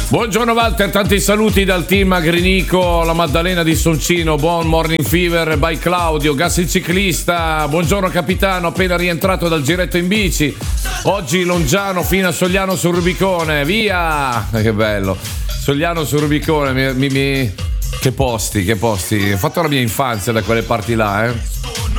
Buongiorno Walter, tanti saluti dal team Agrinico, la Maddalena di Soncino, buon morning fever by Claudio, Gas il ciclista, buongiorno capitano, appena rientrato dal giretto in bici, oggi Longiano fino a Sogliano sul Rubicone, via! Che bello, Sogliano sul Rubicone, che posti, ho fatto la mia infanzia da quelle parti là,